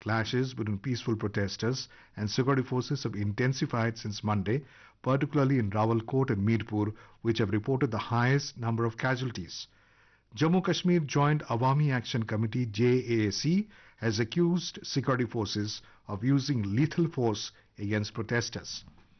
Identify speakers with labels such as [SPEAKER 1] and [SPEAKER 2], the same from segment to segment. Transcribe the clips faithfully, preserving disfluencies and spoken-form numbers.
[SPEAKER 1] Clashes between peaceful protesters and security forces have intensified since Monday, particularly in Rawalkot and Mirpur, which have reported the highest number of casualties. Jammu Kashmir Joint Awami Action Committee J A A C has accused security forces of using lethal force against protesters.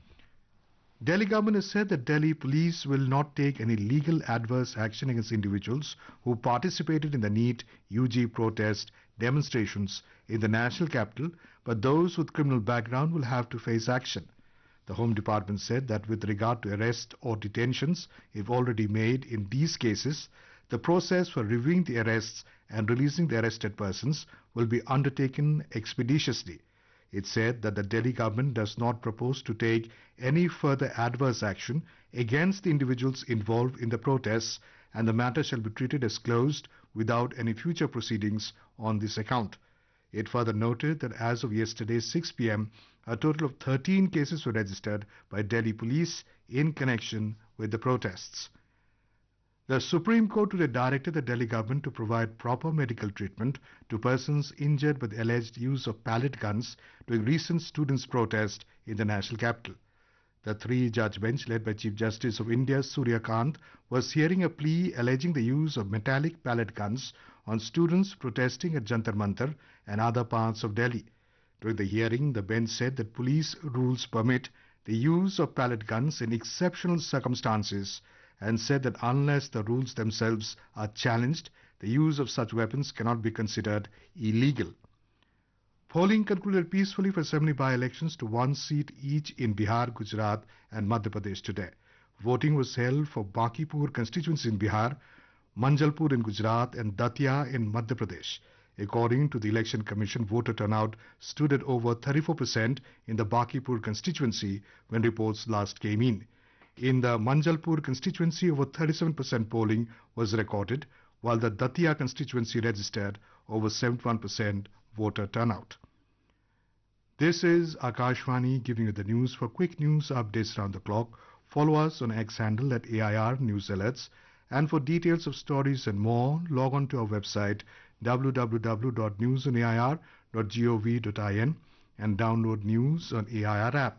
[SPEAKER 1] Delhi government has said that Delhi police will not take any legal adverse action against individuals who participated in the NEET U G protest demonstrations in the national capital, but those with criminal background will have to face action. The Home Department said that with regard to arrest or detentions, if already made in these cases, the process for reviewing the arrests and releasing the arrested persons will be undertaken expeditiously. It said that the Delhi government does not propose to take any further adverse action against the individuals involved in the protests, and the matter shall be treated as closed without any future proceedings on this account. It further noted that as of yesterday six p m, a total of thirteen cases were registered by Delhi police in connection with the protests. The Supreme Court today directed the Delhi government to provide proper medical treatment to persons injured by the alleged use of pellet guns during recent students' protest in the national capital. The three-judge bench led by Chief Justice of India Surya Kant was hearing a plea alleging the use of metallic pellet guns on students protesting at Jantar Mantar and other parts of Delhi. During the hearing, the bench said that police rules permit the use of pellet guns in exceptional circumstances, and said that unless the rules themselves are challenged, the use of such weapons cannot be considered illegal. Polling concluded peacefully for seventy by-elections to one seat each in Bihar, Gujarat and Madhya Pradesh today. Voting was held for Bakipur constituency in Bihar, Manjalpur in Gujarat and Datia in Madhya Pradesh. According to the Election Commission, voter turnout stood at over thirty-four percent in the Bakipur constituency when reports last came in. In the Manjalpur constituency, over thirty-seven percent polling was recorded, while the Datia constituency registered over seventy-one percent voter turnout. This is Akashvani giving you the news. For quick news updates around the clock, follow us on X handle at A I R News Alerts. And for details of stories and more, log on to our website w w w dot news on a i r dot gov dot in and download news on A I R app.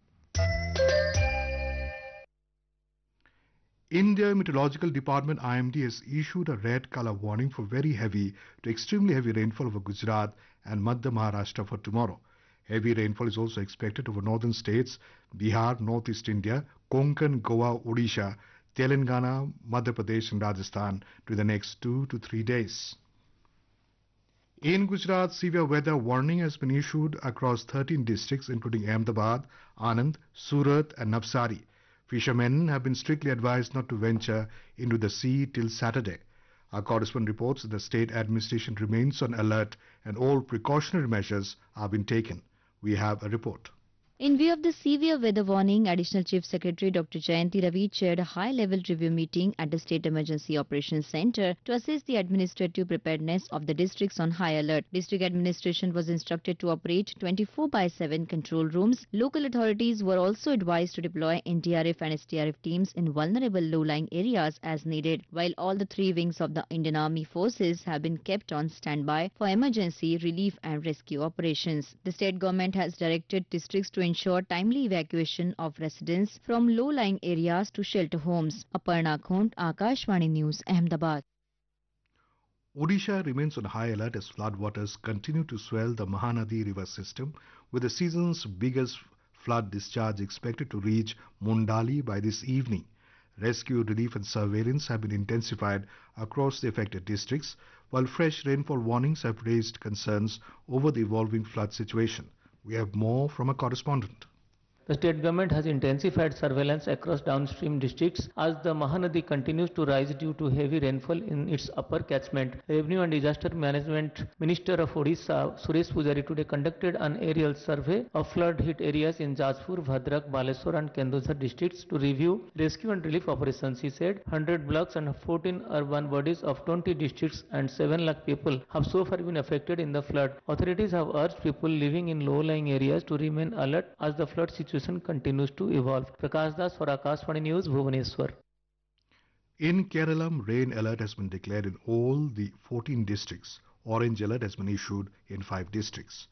[SPEAKER 1] India Meteorological Department I M D has issued a red color warning for very heavy to extremely heavy rainfall over Gujarat and Madhya Maharashtra for tomorrow. Heavy rainfall is also expected over northern states, Bihar, northeast India, Konkan, Goa, Odisha, Telangana, Madhya Pradesh and Rajasthan to the next two to three days. In Gujarat, severe weather warning has been issued across thirteen districts including Ahmedabad, Anand, Surat and Navsari. Fishermen have been strictly advised not to venture into the sea till Saturday. Our correspondent reports that the state administration remains on alert and all precautionary measures are being taken. We have a report.
[SPEAKER 2] In view of the severe weather warning, Additional Chief Secretary Doctor Jayanti Ravi chaired a high-level review meeting at the State Emergency Operations Center to assess the administrative preparedness of the districts on high alert. District administration was instructed to operate twenty-four by seven control rooms. Local authorities were also advised to deploy N D R F and S D R F teams in vulnerable low-lying areas as needed, while all the three wings of the Indian Army forces have been kept on standby for emergency relief and rescue operations. The state government has directed districts to ensure timely evacuation of residents from low-lying areas to shelter homes. Aparna Khont, Akashvani News, Ahmedabad.
[SPEAKER 1] Odisha remains on high alert as floodwaters continue to swell the Mahanadi river system, with the season's biggest flood discharge expected to reach Mundali by this evening. Rescue, relief and surveillance have been intensified across the affected districts, while fresh rainfall warnings have raised concerns over the evolving flood situation. We have more from a correspondent.
[SPEAKER 3] The state government has intensified surveillance across downstream districts as the Mahanadi continues to rise due to heavy rainfall in its upper catchment. Revenue and Disaster Management Minister of Odisha, Suresh Pujari, today conducted an aerial survey of flood-hit areas in Jajpur, Bhadrak, Baleswar and Kendusar districts to review rescue and relief operations. He said one hundred blocks and fourteen urban bodies of twenty districts and seven lakh people have so far been affected in the flood. Authorities have urged people living in low-lying areas to remain alert as the flood situation continues to evolve. Prakash Das for Akashvani News, Bhubaneswar.
[SPEAKER 1] In Kerala, rain alert has been declared in all the fourteen districts. Orange alert has been issued in five districts.